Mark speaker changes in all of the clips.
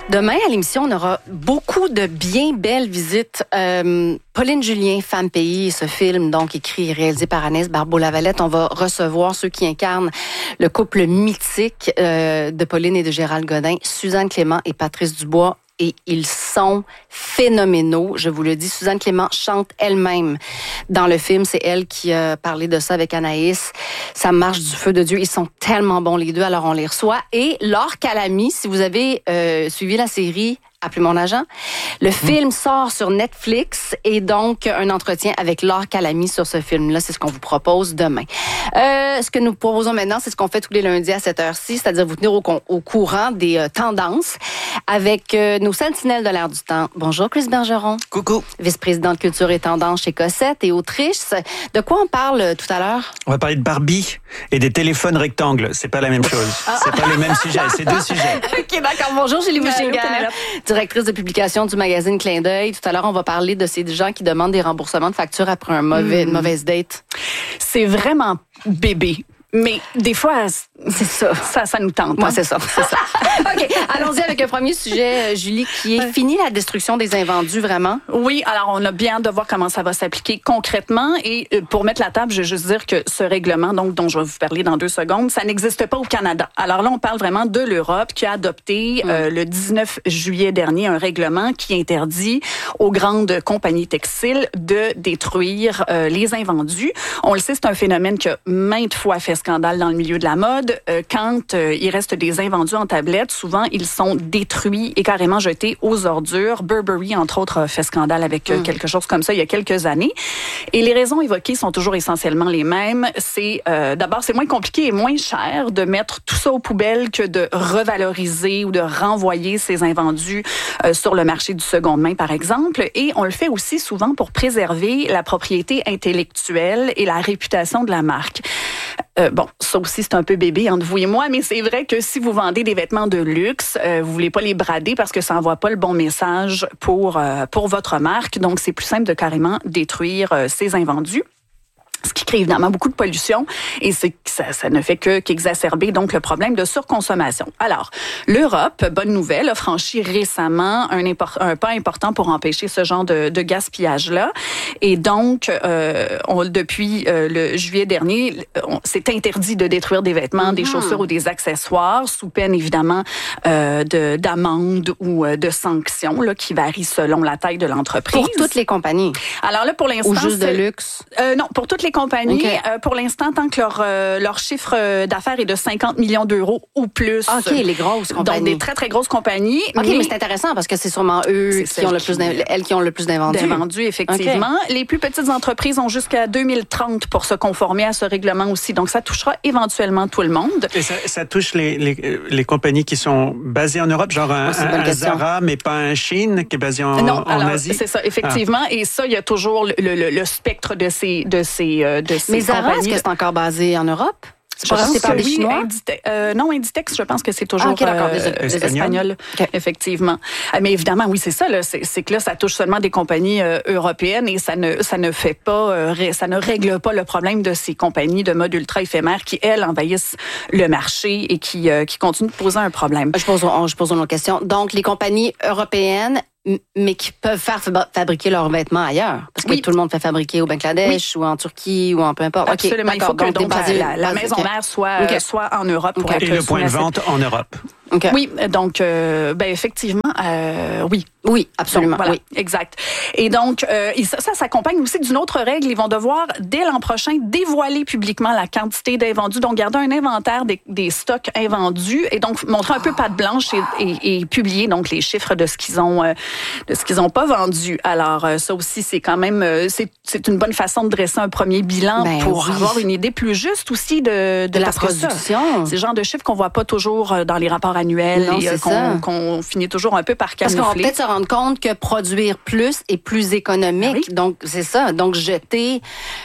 Speaker 1: Demain, à l'émission, on aura beaucoup de bien belles visites. Pauline Julien, Femme Pays, ce film, donc écrit et réalisé par Anaïs Barbeau-Lavalette. On va recevoir ceux qui incarnent le couple mythique de Pauline et de Gérald Godin, Suzanne Clément et Patrice Dubois. Et ils sont phénoménaux. Je vous le dis, Suzanne Clément chante elle-même dans le film. C'est elle qui a parlé de ça avec Anaïs. Ça marche du feu de Dieu. Ils sont tellement bons les deux, alors on les reçoit. Et Laure Calamy, si vous avez suivi la série Appelez mon agent, le film sort sur Netflix et donc un entretien avec Laure Calamy sur ce film-là, c'est ce qu'on vous propose demain. Ce que nous proposons maintenant, c'est ce qu'on fait tous les lundis à cette heure-ci, c'est-à-dire vous tenir au courant des tendances avec nos sentinelles de l'air du temps. Bonjour Chris Bergeron.
Speaker 2: Coucou.
Speaker 1: Vice-présidente culture et tendance chez Cossette et autrice. De quoi on parle tout à l'heure?
Speaker 2: On va parler de Barbie et des téléphones rectangles. C'est pas la même chose. C'est pas le même sujet. C'est deux sujets.
Speaker 1: OK, d'accord. Bonjour Julie Bouchinger, directrice de publication du magazine Clin d'œil. Tout à l'heure, on va parler de ces gens qui demandent des remboursements de factures après une mauvaise date.
Speaker 3: C'est vraiment bébé. Mais des fois, c'est ça. Ça nous tente.
Speaker 1: Moi, c'est ça. OK, allons-y avec un premier sujet, Julie, qui est fini la destruction des invendus, vraiment?
Speaker 3: Oui, alors on a bien de voir comment ça va s'appliquer concrètement. Et pour mettre la table, je vais juste dire que ce règlement, donc dont je vais vous parler dans 2 secondes, ça n'existe pas au Canada. Alors là, on parle vraiment de l'Europe qui a adopté le 19 juillet dernier un règlement qui interdit aux grandes compagnies textiles de détruire les invendus. On le sait, c'est un phénomène qui a maintes fois fait scandale dans le milieu de la mode. Quand il reste des invendus en tablette, souvent, ils sont détruits et carrément jetés aux ordures. Burberry, entre autres, a fait scandale avec quelque chose comme ça il y a quelques années. Et les raisons évoquées sont toujours essentiellement les mêmes. C'est d'abord, c'est moins compliqué et moins cher de mettre tout ça aux poubelles que de revaloriser ou de renvoyer ces invendus sur le marché du seconde main, par exemple. Et on le fait aussi souvent pour préserver la propriété intellectuelle et la réputation de la marque. Bon, ça aussi, c'est un peu bébé entre vous et moi, mais c'est vrai que si vous vendez des vêtements de luxe, vous voulez pas les brader parce que ça envoie pas le bon message pour votre marque. Donc, c'est plus simple de carrément détruire ces invendus. Ce qui crée évidemment beaucoup de pollution et ça ne fait qu'exacerber donc le problème de surconsommation. Alors, l'Europe, bonne nouvelle, a franchi récemment un pas important pour empêcher ce genre de gaspillage-là. Et donc, depuis le juillet dernier, c'est interdit de détruire des vêtements, des chaussures ou des accessoires, sous peine évidemment d'amende ou de sanctions là, qui varient selon la taille de l'entreprise.
Speaker 1: Pour toutes les compagnies?
Speaker 3: Alors là, pour l'instant...
Speaker 1: Ou juste de luxe?
Speaker 3: Non, pour toutes les compagnies, okay. Pour l'instant, tant que leur chiffre d'affaires est de 50 millions d'euros ou plus.
Speaker 1: OK, les grosses compagnies.
Speaker 3: Donc, des très, très grosses compagnies.
Speaker 1: OK, mais c'est intéressant parce que c'est sûrement eux qui ont le plus d'invendus.
Speaker 3: D'invendus, effectivement. Okay. Les plus petites entreprises ont jusqu'à 2030 pour se conformer à ce règlement aussi. Donc, ça touchera éventuellement tout le monde.
Speaker 2: Et ça touche les compagnies qui sont basées en Europe, genre un Zara, mais pas un Shein, qui est basé en Asie?
Speaker 3: C'est ça, effectivement. Et ça, il y a toujours le spectre de ces
Speaker 1: mais Zara, est-ce que c'est encore basé en Europe?
Speaker 3: Je pense que c'est Chinois? Non, Inditex, je pense que c'est toujours
Speaker 1: des
Speaker 3: Espagnols, effectivement. Mais évidemment, oui, c'est ça. Là, c'est que là, ça touche seulement des compagnies européennes et ça ne fait pas, ça ne règle pas le problème de ces compagnies de mode ultra éphémère qui, elles, envahissent le marché et qui continuent de poser un problème.
Speaker 1: Je pose une autre question. Donc, les compagnies européennes, mais qui peuvent faire fabriquer leurs vêtements ailleurs. Parce que tout le monde fait fabriquer au Bangladesh ou en Turquie ou en peu importe.
Speaker 3: Absolument. Il faut que donc, la maison mère soit en Europe. Pour
Speaker 2: et le point de vente en Europe.
Speaker 3: Okay. Oui, donc, effectivement, oui.
Speaker 1: Oui, absolument.
Speaker 3: Donc, voilà,
Speaker 1: oui.
Speaker 3: Exact. Et donc, ça s'accompagne aussi d'une autre règle. Ils vont devoir, dès l'an prochain, dévoiler publiquement la quantité d'invendus. Donc, garder un inventaire des stocks invendus et donc montrer un peu patte blanche et publier donc les chiffres de ce qu'ils ont pas vendu. Alors, ça aussi, c'est quand même, c'est une bonne façon de dresser un premier bilan pour avoir une idée plus juste aussi de
Speaker 1: la production.
Speaker 3: C'est le genre de chiffres qu'on voit pas toujours dans les rapports annuels et qu'on finit toujours un peu par camoufler.
Speaker 1: Parce qu'on va peut-être se rendre compte que produire plus est plus économique. Donc, c'est ça. Donc, jeter...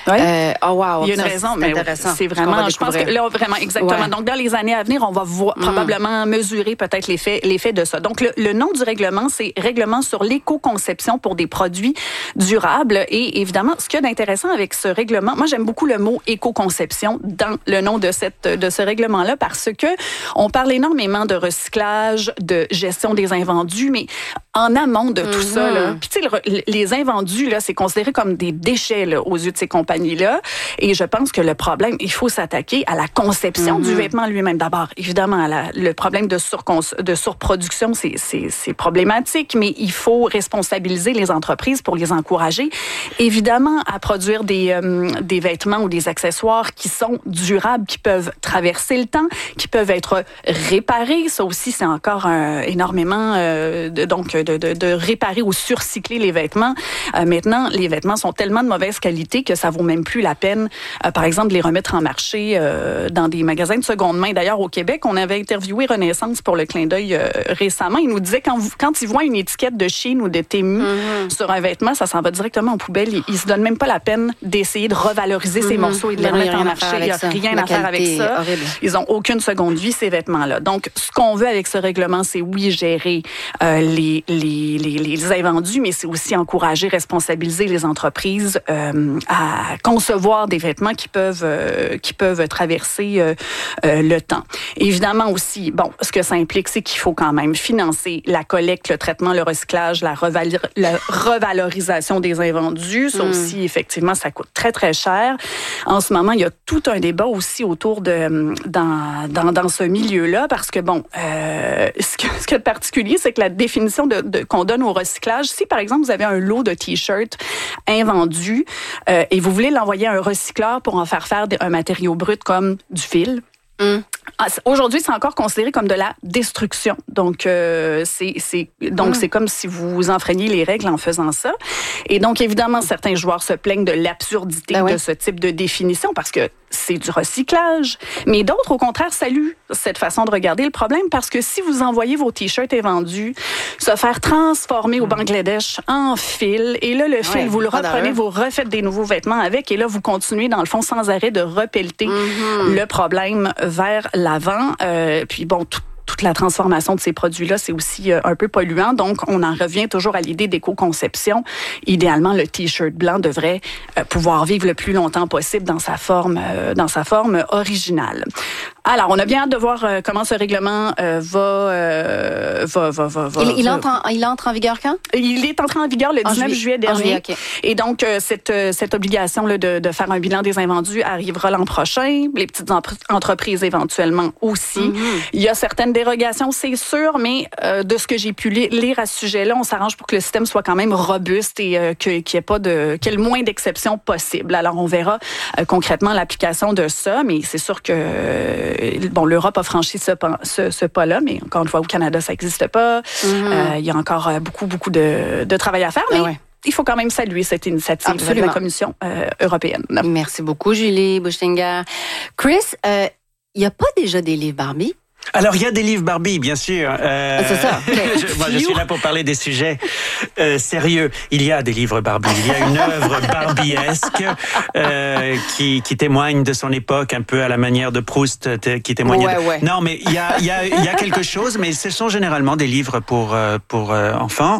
Speaker 1: oh wow,
Speaker 3: il y a une raison, mais c'est vraiment... Je pense que là, vraiment, exactement. Ouais. Donc, dans les années à venir, on va probablement mesurer peut-être l'effet de ça. Donc, le nom du règlement, c'est Règlement sur l'éco-conception pour des produits durables. Et évidemment, ce qu'il y a d'intéressant avec ce règlement, moi, j'aime beaucoup le mot éco-conception dans le nom de ce règlement-là parce que on parle énormément de recyclage, de gestion des invendus, mais en amont de tout ça, là. Puis tu sais, les invendus, là, c'est considéré comme des déchets là, aux yeux de ces compagnies-là. Et je pense que le problème, il faut s'attaquer à la conception du vêtement lui-même. D'abord, évidemment, le problème de surproduction, c'est problématique, mais il faut responsabiliser les entreprises pour les encourager, évidemment, à produire des vêtements ou des accessoires qui sont durables, qui peuvent traverser le temps, qui peuvent être réparés. Ça aussi, c'est encore énormément de réparer ou surcycler les vêtements. Maintenant, les vêtements sont tellement de mauvaise qualité que ça vaut même plus la peine, par exemple, de les remettre en marché dans des magasins de seconde main. D'ailleurs, au Québec, on avait interviewé Renaissance pour le clin d'œil récemment. Ils nous disaient quand ils voient une étiquette de Shein ou de Temu sur un vêtement, ça s'en va directement aux poubelles. Ils se donnent même pas la peine d'essayer de revaloriser ces morceaux et de les remettre en marché. Il n'y a rien à faire avec ça. Ils ont aucune seconde vie, ces vêtements-là. Donc, ce qu'on veut avec ce règlement, c'est gérer les invendus, mais c'est aussi encourager, responsabiliser les entreprises à concevoir des vêtements qui peuvent traverser le temps. Évidemment aussi, ce que ça implique, c'est qu'il faut quand même financer la collecte, le traitement, le recyclage, la revalorisation des invendus. Ça aussi, effectivement, ça coûte très, très cher. En ce moment, il y a tout un débat aussi autour dans ce milieu-là, parce que, ce qui est particulier, c'est que la définition qu'on donne au recyclage, si, par exemple, vous avez un lot de T-shirts invendus et vous voulez l'envoyer à un recycleur pour en faire un matériau brut comme du fil, aujourd'hui, c'est encore considéré comme de la destruction. Donc, c'est comme si vous enfreigniez les règles en faisant ça. Et donc, évidemment, certains joueurs se plaignent de l'absurdité de ce type de définition parce que c'est du recyclage. Mais d'autres, au contraire, saluent cette façon de regarder le problème parce que si vous envoyez vos T-shirts invendus se faire transformer au Bangladesh en fil, et là, le fil, vous le reprenez, vous refaites des nouveaux vêtements avec, et là, vous continuez, dans le fond, sans arrêt de repelleter le problème vers l'avant. Puis toute la transformation de ces produits-là, c'est aussi un peu polluant. Donc, on en revient toujours à l'idée d'éco-conception. Idéalement, le T-shirt blanc devrait pouvoir vivre le plus longtemps possible dans sa forme originale. Alors, on a bien hâte de voir comment ce règlement va.
Speaker 1: Il entre en vigueur quand?
Speaker 3: Il est entré en vigueur le 19 juillet dernier.
Speaker 1: Okay.
Speaker 3: Et donc, cette obligation là, de faire un bilan des invendus arrivera l'an prochain. Les petites entreprises éventuellement aussi. Il y a certaines dérogations, c'est sûr, mais de ce que j'ai pu lire à ce sujet-là, on s'arrange pour que le système soit quand même robuste et qu'il y ait le moins d'exceptions possible. Alors, on verra concrètement l'application de ça, mais c'est sûr que l'Europe a franchi ce pas-là, mais encore une fois, au Canada, ça n'existe pas. Il y a encore beaucoup de travail à faire, mais il faut quand même saluer cette initiative de la Commission européenne.
Speaker 1: Merci beaucoup, Julie Buchinger. Chris, il n'y a pas déjà des livres Barbie?
Speaker 2: Alors, il y a des livres Barbie, bien sûr.
Speaker 1: C'est ça. Okay.
Speaker 2: Je suis là pour parler des sujets sérieux. Il y a des livres Barbie. Il y a une œuvre barbiesque qui témoigne de son époque, un peu à la manière de Proust, qui témoignait. Non, mais il y a quelque chose, mais ce sont généralement des livres pour enfants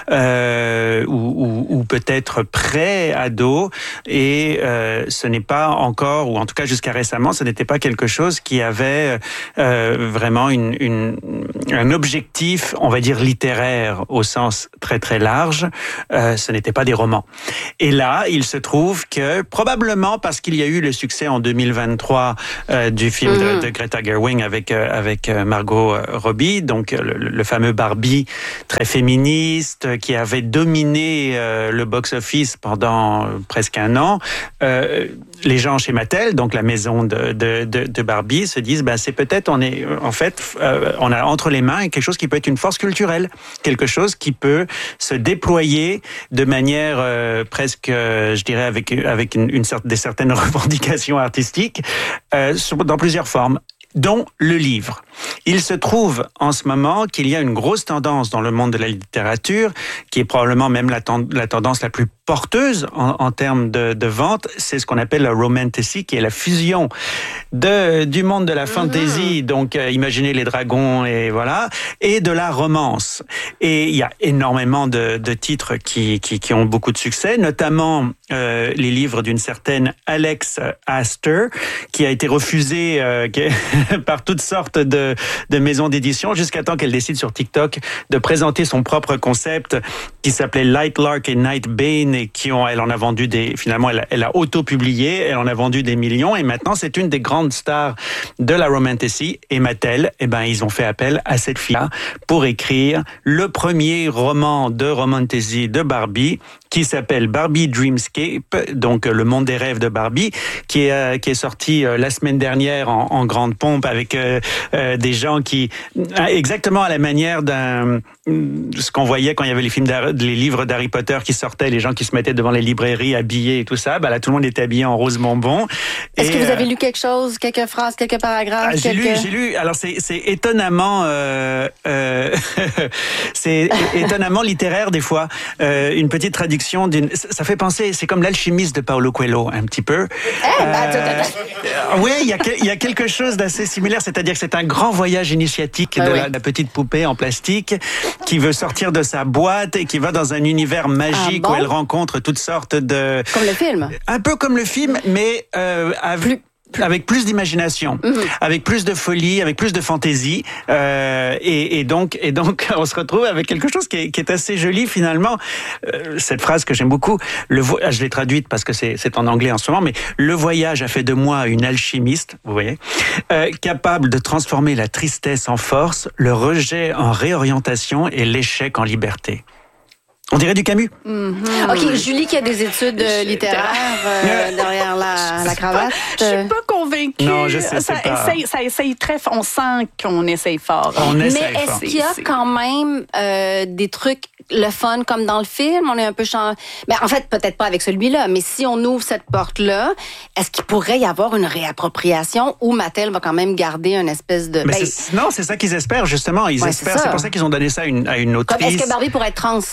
Speaker 2: ou peut-être pré-ados, et ce n'est pas encore, ou en tout cas jusqu'à récemment, ce n'était pas quelque chose qui avait vraiment un objectif, on va dire littéraire au sens très très large. Ce n'était pas des romans. Et là, il se trouve que probablement parce qu'il y a eu le succès en 2023 du film de Greta Gerwig avec Margot Robbie, donc le fameux Barbie très féministe qui avait dominé le box-office pendant presque un an. Les gens chez Mattel, donc la maison de Barbie, se disent c'est peut-être on a entre les mains quelque chose qui peut être une force culturelle, quelque chose qui peut se déployer de manière presque, je dirais, avec des certaines revendications artistiques dans plusieurs formes, dont le livre. Il se trouve en ce moment qu'il y a une grosse tendance dans le monde de la littérature, qui est probablement même la tendance la plus porteuse en termes de vente, c'est ce qu'on appelle la romantasy, qui est la fusion du monde de la fantasy, donc imaginez les dragons et voilà, et de la romance. Et il y a énormément de titres qui ont beaucoup de succès, notamment les livres d'une certaine Alex Astor, qui a été refusée par toutes sortes de maisons d'édition, jusqu'à temps qu'elle décide sur TikTok de présenter son propre concept qui s'appelait Light Lark et Night Bane, et elle en a vendu finalement elle a auto-publié, elle en a vendu des millions, et maintenant c'est une des grandes stars de la romantasy. Et Mattel, ils ont fait appel à cette fille-là pour écrire le premier roman de romantasy de Barbie, qui s'appelle Barbie Dreamscape, donc le monde des rêves de Barbie, qui est sorti la semaine dernière en grande pompe, avec des gens qui, exactement à la manière ce qu'on voyait quand il y avait les livres d'Harry Potter qui sortaient, les gens qui se mettaient devant les librairies habillés et tout ça, là tout le monde était habillé en rose bonbon.
Speaker 1: Est-ce que vous avez lu quelque chose, quelques phrases, quelques paragraphes?
Speaker 2: J'ai lu. Alors c'est étonnamment, c'est étonnamment littéraire des fois. Une petite traduction ça fait penser, c'est comme l'alchimiste de Paulo Coelho un petit peu. Oui, il y a quelque chose d'assez similaire, c'est-à-dire que c'est un grand voyage initiatique de la petite poupée en plastique qui veut sortir de sa boîte et qui va dans un univers magique où elle rencontre toutes sortes de...
Speaker 1: Comme le film.
Speaker 2: Un peu comme le film, mais avec plus d'imagination, avec plus de folie, avec plus de fantaisie, et donc on se retrouve avec quelque chose qui est assez joli finalement. Cette phrase que j'aime beaucoup, je l'ai traduite parce que c'est en anglais en ce moment, mais le voyage a fait de moi une alchimiste, vous voyez, capable de transformer la tristesse en force, le rejet en réorientation et l'échec en liberté. On dirait du Camus.
Speaker 1: OK, Julie qui a des études littéraires derrière la cravate.
Speaker 3: Je suis pas convaincue.
Speaker 2: Non, je sais pas.
Speaker 3: Ça essaye très fort. On sent qu'on essaye fort.
Speaker 1: Mais est-ce qu'il y a quand même des trucs, le fun comme dans le film? On est un peu mais en fait, peut-être pas avec celui-là, mais si on ouvre cette porte-là, est-ce qu'il pourrait y avoir une réappropriation où Mattel va quand même garder une espèce de...
Speaker 2: Non, c'est ça qu'ils espèrent, justement. Ils espèrent. C'est pour ça qu'ils ont donné ça à une autrice.
Speaker 1: Est-ce que Barbie pourrait être trans?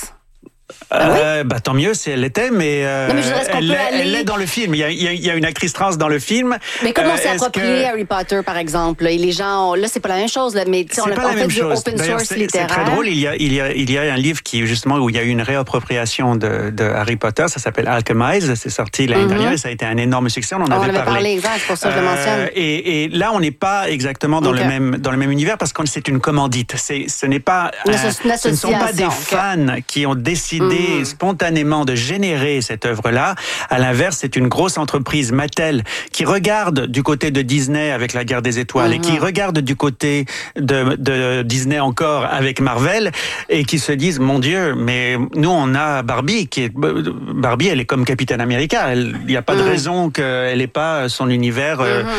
Speaker 2: Tant mieux si elle l'était, mais,
Speaker 1: non, mais
Speaker 2: elle l'est dans le film. Il y a une actrice trans dans le film.
Speaker 1: Mais comment s'est approprié Harry Potter, par exemple? Et les gens, là, c'est pas la même chose, là, mais on a fait du open source littéraire.
Speaker 2: C'est très drôle. Il y a un livre justement, où il y a eu une réappropriation de Harry Potter. Ça s'appelle Alchemize. C'est sorti l'année dernière et ça a été un énorme succès. On en avait parlé.
Speaker 1: Exact, c'est pour ça que je le mentionne.
Speaker 2: Et là, on n'est pas exactement dans le même univers parce que c'est une commandite. Ce n'est pas, ce ne sont pas des fans qui ont décidé spontanément de générer cette œuvre-là. À l'inverse, c'est une grosse entreprise, Mattel, qui regarde du côté de Disney avec La Guerre des Étoiles et qui regarde du côté de Disney encore avec Marvel et qui se disent, mon Dieu, mais nous on a Barbie Barbie, elle est comme Capitaine America. Il n'y a pas de raison qu'elle n'ait pas son univers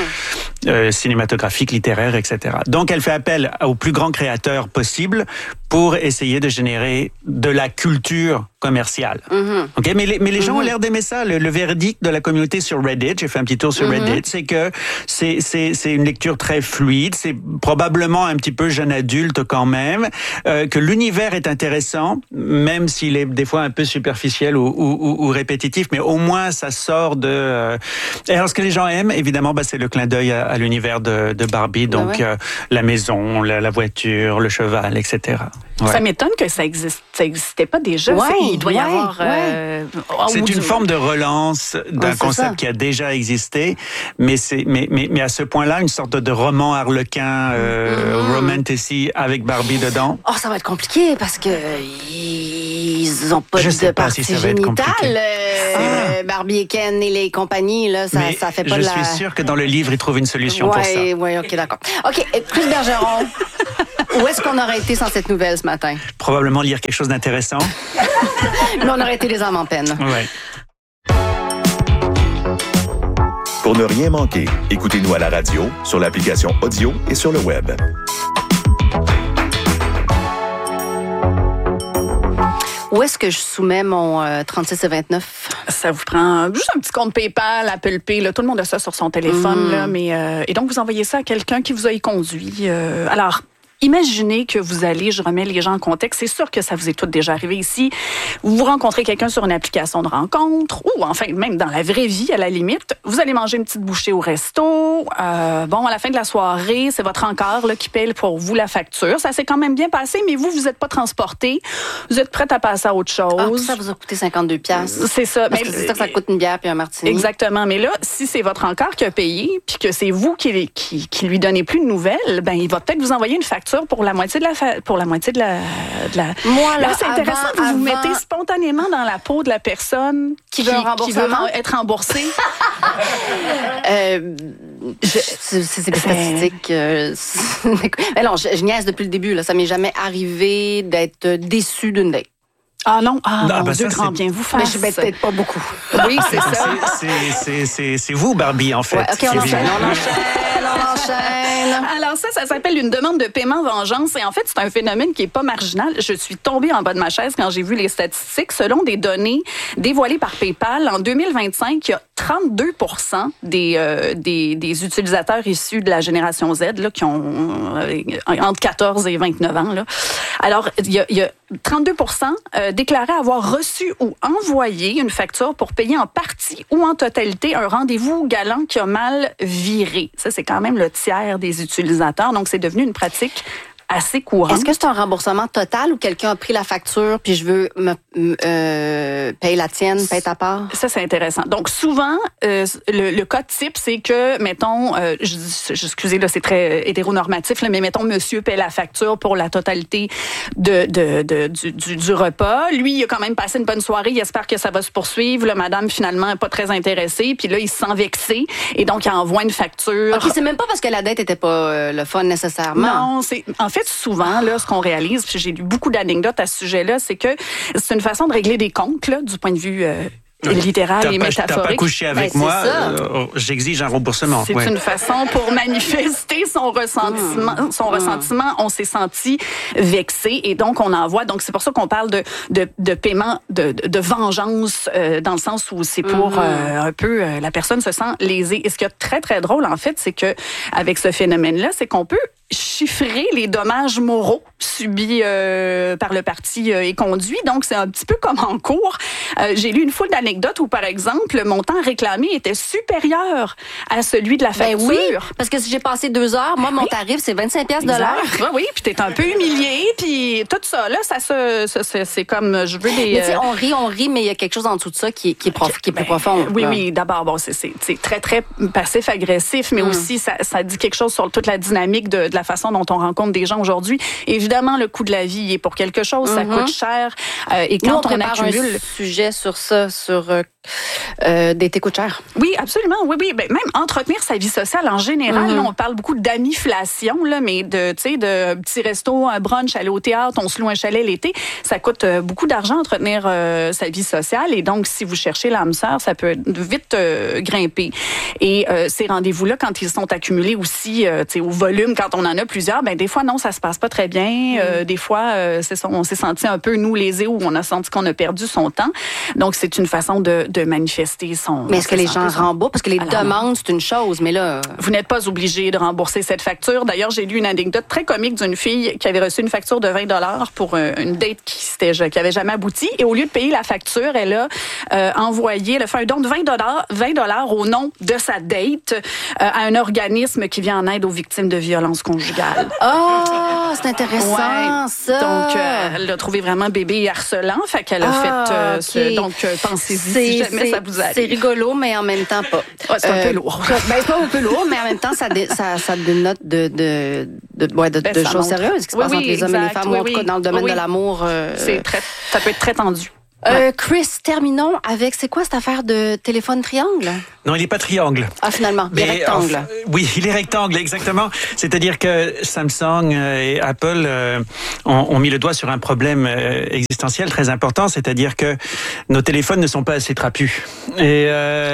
Speaker 2: cinématographique, littéraire, etc. Donc elle fait appel aux plus grands créateurs possibles pour essayer de générer de la culture commerciale. Okay? Mais les gens ont l'air d'aimer ça. Le verdict de la communauté sur Reddit, j'ai fait un petit tour sur Reddit, c'est que c'est une lecture très fluide, c'est probablement un petit peu jeune adulte quand même, que l'univers est intéressant, même s'il est des fois un peu superficiel ou répétitif, mais au moins ça sort de... Et alors ce que les gens aiment, évidemment, c'est le clin d'œil à l'univers de Barbie, donc la maison, la voiture, le cheval, etc.
Speaker 3: Ça m'étonne que ça existait pas déjà. Il doit y avoir...
Speaker 2: c'est une forme de relance d'un concept qui a déjà existé, mais à ce point-là, une sorte de roman harlequin, romantasy avec Barbie dedans.
Speaker 1: Oh, ça va être compliqué parce que ils ont pas de partie génitale. Barbie et Ken et les compagnies, là, ça fait pas
Speaker 2: je suis sûr que dans le livre, ils trouvent une solution pour ça.
Speaker 1: Oui, OK, d'accord. OK, Chris Bergeron, où est-ce qu'on aurait été sans cette nouvelle ce matin?
Speaker 2: Probablement lire quelque chose d'intéressant.
Speaker 1: Mais on aurait été les âmes en peine.
Speaker 2: Ouais.
Speaker 4: Pour ne rien manquer, écoutez-nous à la radio, sur l'application audio et sur le web.
Speaker 1: Où est-ce que je soumets mon 36,29?
Speaker 3: Ça vous prend juste un petit compte PayPal, Apple Pay. Là, tout le monde a ça sur son téléphone. Là, mais, et donc, vous envoyez ça à quelqu'un qui vous a y conduit. Alors, Imaginez que vous allez, je remets les gens en contexte, c'est sûr que ça vous est tout déjà arrivé ici. Vous rencontrez quelqu'un sur une application de rencontre ou enfin même dans la vraie vie à la limite. Vous allez manger une petite bouchée au resto. À la fin de la soirée, c'est votre encart là, qui paye pour vous la facture. Ça s'est quand même bien passé, mais vous n'êtes pas transporté. Vous êtes prête à passer à autre chose.
Speaker 1: Ça vous a coûté 52 $.
Speaker 3: C'est ça.
Speaker 1: Parce que c'est ça que ça coûte une bière puis un martini.
Speaker 3: Exactement. Mais là, si c'est votre encart qui a payé puis que c'est vous qui lui donnez plus de nouvelles, ben il va peut-être vous envoyer une facture pour la moitié de la.
Speaker 1: Moi,
Speaker 3: là, c'est intéressant que vous vous mettez spontanément dans la peau de la personne qui veut être remboursée.
Speaker 1: C'est pathétique. Mais non, je niaise depuis le début. Là. Ça m'est jamais arrivé d'être déçue d'une date.
Speaker 3: Ah non, mon Dieu, grand bien vous fasse.
Speaker 1: Mais je vais peut-être pas beaucoup.
Speaker 3: Oui, c'est ça.
Speaker 2: C'est vous, Barbie, en fait.
Speaker 1: Ouais, OK, on enchaîne.
Speaker 3: Alors ça s'appelle une demande de paiement vengeance. Et en fait, c'est un phénomène qui est pas marginal. Je suis tombée en bas de ma chaise quand j'ai vu les statistiques. Selon des données dévoilées par PayPal, en 2025, il y a 32% des utilisateurs issus de la génération Z là, qui ont entre 14 et 29 ans. Là. Alors, il y a 32% déclaraient avoir reçu ou envoyé une facture pour payer en partie ou en totalité un rendez-vous galant qui a mal viré. Ça, c'est quand même le tiers des utilisateurs. Donc, c'est devenu une pratique assez courante.
Speaker 1: Est-ce que c'est un remboursement total ou quelqu'un a pris la facture puis je veux paye la tienne, paye ta part?
Speaker 3: Ça, c'est intéressant. Donc, souvent, le cas type, c'est que, mettons, excusez, là, c'est très hétéronormatif, là, mais mettons, monsieur paye la facture pour la totalité du repas. Lui, il a quand même passé une bonne soirée. Il espère que ça va se poursuivre. Là, madame, finalement, n'est pas très intéressée. Puis là, il se sent vexé. Et donc, il envoie une facture.
Speaker 1: OK, c'est même pas parce que la dette était pas le fun nécessairement.
Speaker 3: Non, en fait, souvent, là, ce qu'on réalise, puis j'ai lu beaucoup d'anecdotes à ce sujet-là, c'est que c'est une façon de régler des comptes, là, du point de vue littéral et métaphorique.
Speaker 2: T'as pas couché avec moi, j'exige un remboursement.
Speaker 3: C'est une façon pour manifester son ressentiment. On s'est senti vexé et donc on envoie. Donc c'est pour ça qu'on parle de paiement, de vengeance dans le sens où c'est pour un peu la personne se sent lésée. Et ce qui est très très drôle en fait, c'est que avec ce phénomène-là, c'est qu'on peut chiffrer les dommages moraux subis par le parti et conduit. Donc, c'est un petit peu comme en cours. J'ai lu une foule d'anecdotes où, par exemple, le montant réclamé était supérieur à celui de la facture.
Speaker 1: Ben oui, parce que si j'ai passé 2 heures, moi, mon tarif, c'est 25 $.
Speaker 3: Oui, puis t'es un peu humilié, puis tout ça, là, c'est comme, je veux des...
Speaker 1: Mais on rit, mais il y a quelque chose en dessous de ça qui est plus profond.
Speaker 3: Oui, d'abord, bon, c'est très, très passif-agressif, mais aussi, ça dit quelque chose sur toute la dynamique de la façon dont on rencontre des gens aujourd'hui. Évidemment, le coût de la vie est pour quelque chose, ça coûte cher. Et quand on accumule...
Speaker 1: un sujet sur ça, sur d'été coûte cher.
Speaker 3: Oui, absolument. Oui. Ben, même entretenir sa vie sociale en général, là, on parle beaucoup d'amiflation, là, mais de petits restos, un brunch, aller au théâtre, on se loue un chalet l'été, ça coûte beaucoup d'argent entretenir sa vie sociale. Et donc, si vous cherchez l'âme sœur, ça peut vite grimper. Et ces rendez-vous-là, quand ils sont accumulés aussi au volume, quand on en a plusieurs, ben des fois, non, ça se passe pas très bien. Des fois, on s'est senti un peu, nous, lésés, ou on a senti qu'on a perdu son temps. Donc, c'est une façon de manifester son...
Speaker 1: Mais est-ce que les gens remboursent? Parce que les demandes, c'est une chose, mais là...
Speaker 3: Vous n'êtes pas obligé de rembourser cette facture. D'ailleurs, j'ai lu une anecdote très comique d'une fille qui avait reçu une facture de 20 $ pour une date qui avait jamais abouti. Et au lieu de payer la facture, elle a elle a fait un don de 20 $ au nom de sa date à un organisme qui vient en aide aux victimes de violences conjugales.
Speaker 1: Oh, c'est intéressant, ça!
Speaker 3: Donc, elle l'a trouvé vraiment bébé harcelant. Fait qu'elle a fait... Donc, pensez-y si jamais ça vous arrive.
Speaker 1: C'est rigolo, mais en même temps pas.
Speaker 3: C'est un peu lourd.
Speaker 1: C'est pas un peu lourd, mais en même temps, ça dénote de choses sérieuses qui se passent entre les hommes et les femmes, ou en tout cas dans le domaine de l'amour.
Speaker 3: Ça peut être très tendu.
Speaker 1: Chris, terminons avec, c'est quoi cette affaire de téléphone triangle?
Speaker 2: Non, il n'est pas triangle.
Speaker 1: Ah, finalement, il est rectangle.
Speaker 2: Oui, il est rectangle, exactement. C'est-à-dire que Samsung et Apple ont mis le doigt sur un problème existentiel très important, c'est-à-dire que nos téléphones ne sont pas assez trapus. Et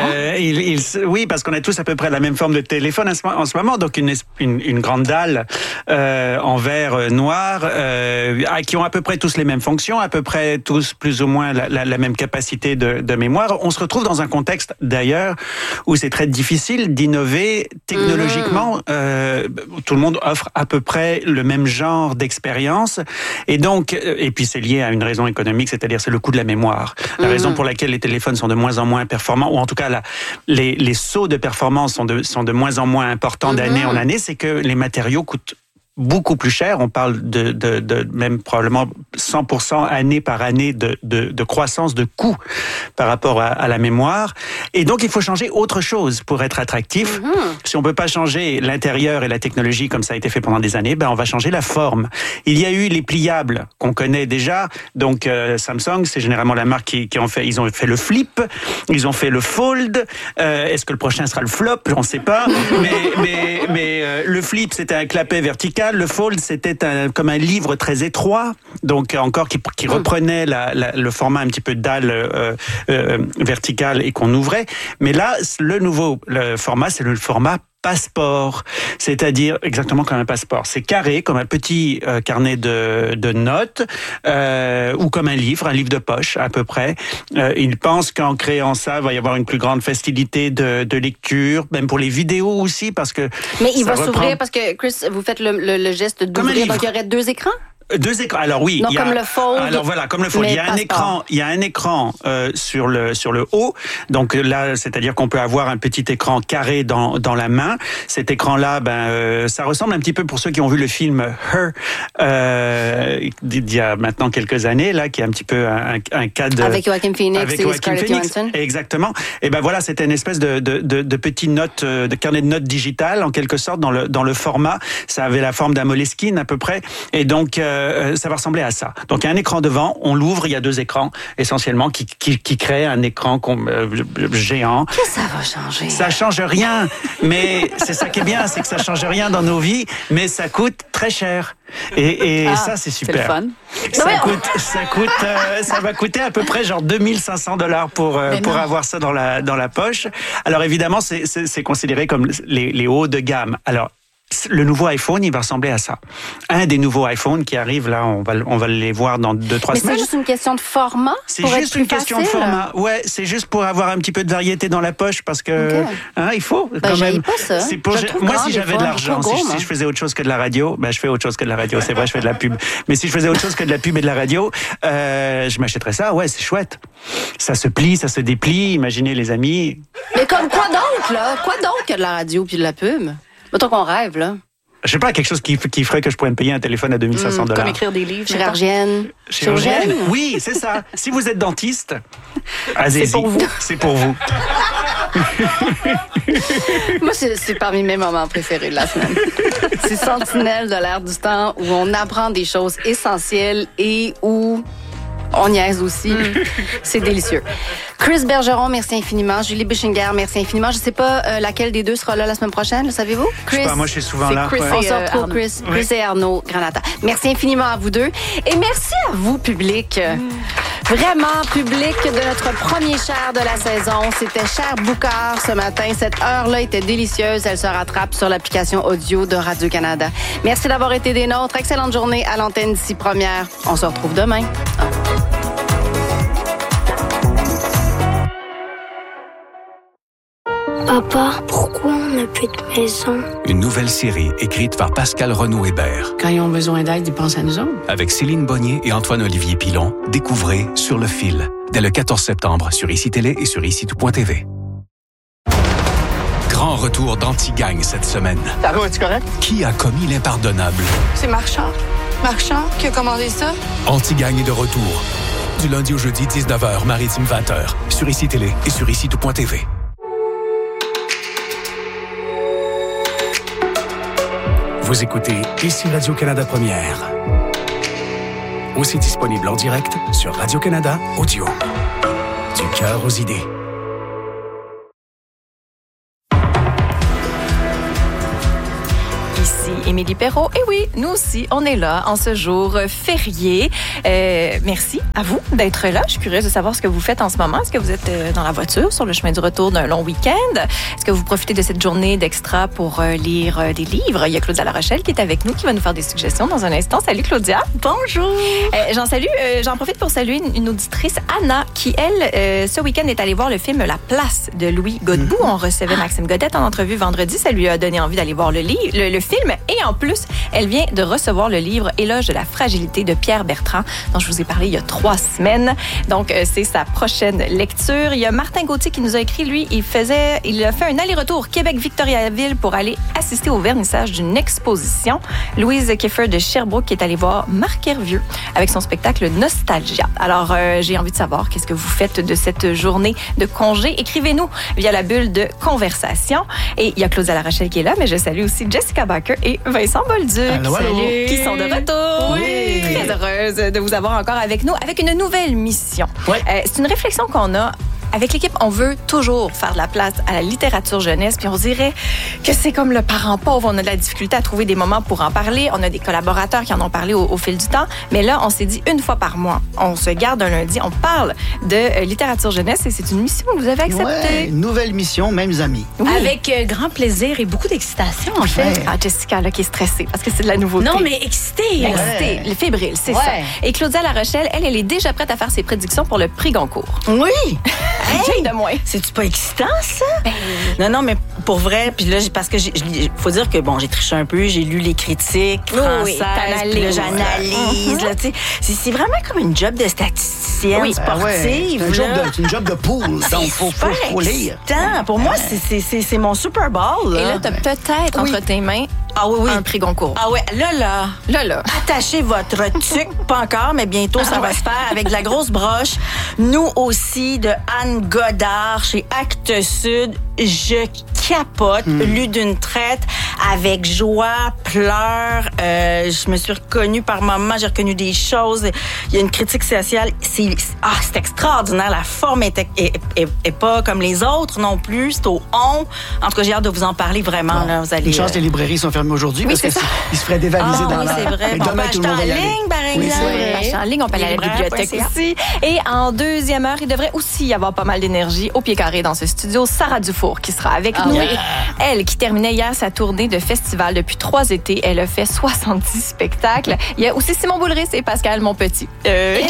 Speaker 2: oui, parce qu'on a tous à peu près la même forme de téléphone en ce moment, donc une grande dalle en verre noir, qui ont à peu près tous les mêmes fonctions, à peu près tous plus ou moins la même capacité de mémoire. On se retrouve dans un contexte d'ailleurs où c'est très difficile d'innover technologiquement. Tout le monde offre à peu près le même genre d'expérience, et donc, et puis c'est lié à une raison économique, c'est-à-dire c'est le coût de la mémoire. La raison pour laquelle les téléphones sont de moins en moins performants, ou en tout cas les sauts de performance sont de moins en moins importants d'année en année, c'est que les matériaux coûtent beaucoup plus cher. On parle de même probablement 100% année par année de croissance de coûts par rapport à la mémoire. Et donc, il faut changer autre chose pour être attractif. Si on peut pas changer l'intérieur et la technologie comme ça a été fait pendant des années, on va changer la forme. Il y a eu les pliables qu'on connaît déjà. Donc, Samsung, c'est généralement la marque qui ont fait. Ils ont fait le flip, ils ont fait le fold. Est-ce que le prochain sera le flop? On ne sait pas. Mais le flip, c'était un clapet vertical. Le fold, c'était comme un livre très étroit, donc encore qui reprenait le format un petit peu dalle verticale et qu'on ouvrait. Mais là, le format, c'est le format passeport, c'est-à-dire exactement comme un passeport. C'est carré, comme un petit carnet de notes, ou comme un livre de poche à peu près. Ils pensent qu'en créant ça, il va y avoir une plus grande facilité de lecture, même pour les vidéos aussi, parce que...
Speaker 1: Mais il va s'ouvrir, parce que, Chris, vous faites le geste d'ouvrir, donc il y aurait 2 écrans?
Speaker 2: 2 écrans. Alors oui,
Speaker 1: non, comme le fold.
Speaker 2: Alors voilà, comme le fold. Il y a un écran sur le haut. Donc là, c'est-à-dire qu'on peut avoir un petit écran carré dans la main. Cet écran-là, ça ressemble un petit peu, pour ceux qui ont vu le film Her, d'il y a maintenant quelques années, là, qui est un petit peu un cas de...
Speaker 1: Avec Joaquin Phoenix et Scarlett Johansson.
Speaker 2: Exactement. Et voilà, c'était une espèce de petite note, de carnet de notes digital, en quelque sorte, dans le format. Ça avait la forme d'un Moleskine à peu près. Et donc, ça va ressembler à ça. Donc, il y a un écran devant, on l'ouvre, il y a 2 écrans, essentiellement, qui créent un écran géant.
Speaker 1: Qu'est-ce que ça va changer?
Speaker 2: Ça change rien, mais c'est ça qui est bien, c'est que ça change rien dans nos vies, mais ça coûte très cher. Et ça, c'est super.
Speaker 3: C'est le
Speaker 2: fun. Ça va coûter à peu près genre $2,500 pour avoir ça dans la poche. Alors, évidemment, c'est considéré comme les hauts de gamme. Alors, le nouveau iPhone, il va ressembler à ça. Un des nouveaux iPhones qui arrivent, là, on va les voir dans 2-3 semaines.
Speaker 1: Mais c'est juste une question de format?
Speaker 2: C'est juste une question de format. Ouais, c'est juste pour avoir un petit peu de variété dans la poche, parce que il faut quand même.
Speaker 1: Pas ça.
Speaker 2: Moi, si j'avais de l'argent, si je faisais autre chose que de la radio, je fais autre chose que de la radio. C'est vrai, je fais de la pub. Mais si je faisais autre chose que de la pub et de la radio, je m'achèterais ça. Ouais, c'est chouette. Ça se plie, ça se déplie. Imaginez les amis.
Speaker 1: Mais comme quoi donc, là? Quoi donc que de la radio puis de la pub? Mettons qu'on rêve, là.
Speaker 2: Je sais pas, quelque chose qui ferait que je pourrais me payer un téléphone à $2,500.
Speaker 3: Comme écrire des livres.
Speaker 1: Chirurgienne.
Speaker 2: Oui, c'est ça. Si vous êtes dentiste, allez-y.
Speaker 3: C'est pour vous.
Speaker 2: C'est pour vous.
Speaker 1: Moi, c'est parmi mes moments préférés de la semaine. C'est Sentinelle de l'ère du temps, où on apprend des choses essentielles et où on niaise aussi. C'est délicieux. Chris Bergeron, merci infiniment. Julie Bischinger, merci infiniment. Je ne sais pas laquelle des deux sera là la semaine prochaine, le savez-vous?
Speaker 2: Chris. Je sais pas, moi je suis souvent là.
Speaker 3: Chris
Speaker 1: on se retrouve, Chris et Arnaud Granata. Merci infiniment à vous deux. Et merci à vous, public. Vraiment, public de notre premier Cher de la saison. C'était Cher Boucard ce matin. Cette heure-là était délicieuse. Elle se rattrape sur l'application audio de Radio-Canada. Merci d'avoir été des nôtres. Excellente journée à l'antenne d'ici première. On se retrouve demain.
Speaker 5: Papa, pourquoi on n'a plus de maison?
Speaker 6: Une nouvelle série écrite par Pascal Renaud-Hébert.
Speaker 7: Quand ils ont besoin d'aide, ils pensent à nous autres.
Speaker 6: Avec Céline Bonnier et Antoine-Olivier Pilon, découvrez Sur le fil, dès le 14 septembre sur ICI Télé et sur ICI-Tout.tv. Grand retour d'Anti-Gang cette semaine.
Speaker 8: Taro, es-tu correct?
Speaker 6: Qui a commis l'impardonnable?
Speaker 9: C'est Marchand. Marchand qui a commandé ça?
Speaker 6: Anti-Gang est de retour. Du lundi au jeudi, 19h, Maritime 20h, sur ICI Télé et sur ICI-Tout.tv. Vous écoutez ici Radio-Canada Première. Aussi disponible en direct sur Radio-Canada Audio. Du cœur aux idées.
Speaker 10: Ici
Speaker 8: Émilie Perrault. Et oui, nous aussi, on est là en ce jour férié. Merci à vous d'être là. Je suis curieuse de savoir ce que vous faites en ce moment. Est-ce que vous êtes dans la voiture, sur le chemin du retour d'un long week-end? Est-ce que vous profitez de cette journée d'extra pour lire des livres? Il y a Claudia Larochelle qui est avec nous, qui va nous faire des suggestions dans un instant. Salut Claudia.
Speaker 10: Bonjour.
Speaker 8: J'en profite pour saluer une auditrice, Anna, qui, elle, ce week-end est allée voir le film La Place de Louis Godbout. On recevait Maxime Godette en entrevue vendredi. Ça lui a donné envie d'aller voir le film. Et en plus, elle vient de recevoir le livre Éloge de la fragilité de Pierre Bertrand, dont je vous ai parlé il y a 3 semaines. Donc, c'est sa prochaine lecture. Il y a Martin Gauthier qui nous a écrit, lui, il a fait un aller-retour Québec-Victoriaville pour aller assister au vernissage d'une exposition. Louise Kiefer de Sherbrooke qui est allée voir Marc Hervieux avec son spectacle Nostalgia. Alors, j'ai envie de savoir qu'est-ce que vous faites de cette journée de congé. Écrivez-nous via la bulle de conversation. Et il y a Claudia Larochelle qui est là, mais je salue aussi Jessica Baker et Vincent Bolduc.
Speaker 10: Allô.
Speaker 8: Qui sont de retour.
Speaker 10: Oui.
Speaker 8: Très heureuse de vous avoir encore avec nous avec une nouvelle mission.
Speaker 10: Ouais.
Speaker 8: C'est une réflexion qu'on a. Avec l'équipe, on veut toujours faire de la place à la littérature jeunesse, puis on dirait que c'est comme le parent pauvre. On a de la difficulté à trouver des moments pour en parler. On a des collaborateurs qui en ont parlé au fil du temps. Mais là, on s'est dit une fois par mois, on se garde un lundi, on parle de littérature jeunesse et c'est une mission que vous avez acceptée.
Speaker 10: Ouais, nouvelle mission, mêmes amis.
Speaker 8: Oui.
Speaker 11: Avec grand plaisir et beaucoup d'excitation, en fait.
Speaker 8: Ah, Jessica, là, qui est stressée parce que c'est de la nouveauté.
Speaker 11: Non, mais excitée.
Speaker 8: Excitée, le fébrile, c'est ça. Et Claudia Larochelle, elle est déjà prête à faire ses prédictions pour le prix Goncourt.
Speaker 10: Oui.
Speaker 8: Hey, de moins.
Speaker 11: C'est-tu pas excitant, ça? Non, mais pour vrai, puis là, parce que faut dire que, bon, j'ai triché un peu, j'ai lu les critiques françaises, puis là, j'analyse, là, tu sais. C'est vraiment comme une job de statisticienne sportive.
Speaker 10: C'est une job de pool, donc faut lire.
Speaker 11: Pour moi, c'est mon Super Bowl.
Speaker 8: Et là, t'as peut-être entre tes mains un prix Goncourt.
Speaker 11: Ah ouais, là. Attachez votre tuque, pas encore, mais bientôt, ça va se faire avec de la grosse broche. Nous aussi, de Anne Godard, chez Actes Sud. Je capote, lu d'une traite, avec joie, pleurs. Je me suis reconnue par moments, j'ai reconnu des choses. Il y a une critique sociale. C'est extraordinaire. La forme est pas comme les autres non plus. C'est au on. En tout cas, j'ai hâte de vous en parler vraiment. Là, vous allez,
Speaker 10: une chance que les librairies sont fermées aujourd'hui parce qu'ils se feraient dévaliser dans l'air.
Speaker 11: Oui, c'est vrai. On peut acheter en ligne, par exemple.
Speaker 8: Acheter en ligne, on peut aller à la bibliothèque aussi. Et en deuxième heure, il devrait aussi y avoir pas mal d'énergie au pied carré dans ce studio. Sarah Dufour qui sera avec nous. Elle qui terminait hier sa tournée de festival depuis 3 étés. Elle a fait 70 spectacles. Il y a aussi Simon Boulris et Pascal Monpetit.
Speaker 11: C'est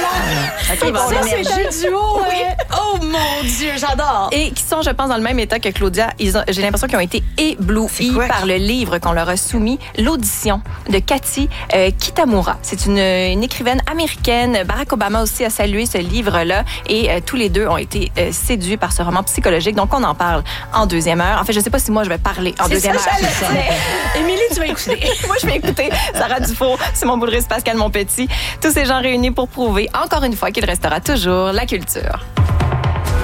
Speaker 11: un duo. Oui. Oh mon Dieu, j'adore.
Speaker 8: Et qui sont, je pense, dans le même état que Claudia. J'ai l'impression qu'ils ont été éblouis par le livre qu'on leur a soumis, L'Audition de Cathy Kitamura. C'est une écrivaine américaine. Barack Obama aussi a salué ce livre-là et tous les deux ont été séduits par ce roman psychologique. Donc, on en parle en deuxième heure. En fait, je ne sais pas si moi, je vais parler en deuxième heure.
Speaker 11: Émilie, tu vas écouter.
Speaker 8: Moi, je vais écouter Sarah Dufour, Simon Boulris, Pascal Monpetit. Tous ces gens réunis pour prouver, encore une fois, qu'il restera toujours la culture.